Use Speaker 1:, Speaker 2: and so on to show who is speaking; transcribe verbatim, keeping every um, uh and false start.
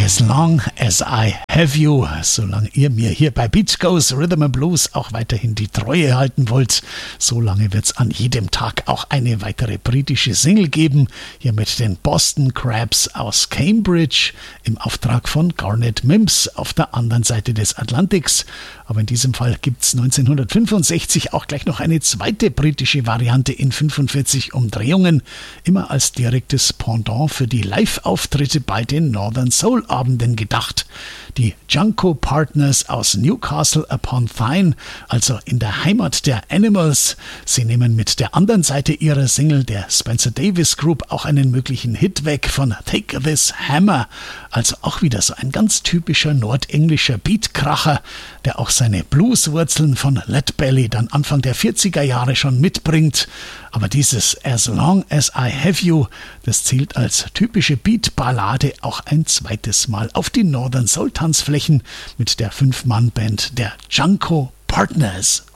Speaker 1: As long as I have you, solange ihr mir hier bei Beach Goes Rhythm and Blues auch weiterhin die Treue halten wollt, solange wird's an jedem Tag auch eine weitere britische Single geben, hier mit den Boston Crabs aus Cambridge im Auftrag von Garnet Mimms auf der anderen Seite des Atlantiks. Aber in diesem Fall gibt's neunzehnhundertfünfundsechzig auch gleich noch eine zweite britische Variante in fünfundvierzig Umdrehungen, immer als direktes Pendant für die Live-Auftritte bei den Northern Soul Abenden gedacht. Die Junko Partners aus Newcastle upon Tyne, also in der Heimat der Animals. Sie nehmen mit der anderen Seite ihrer Single der Spencer Davis Group auch einen möglichen Hit weg von Take This Hammer. Also auch wieder so ein ganz typischer nordenglischer Beatkracher, der auch seine Blueswurzeln von Lead Belly dann Anfang der vierziger Jahre schon mitbringt. Aber dieses As Long as I Have You, das zielt als typische Beat-Ballade auch ein zweites Mal auf die Northern Soul Tanzflächen mit der Fünf-Mann-Band der Junko Partners.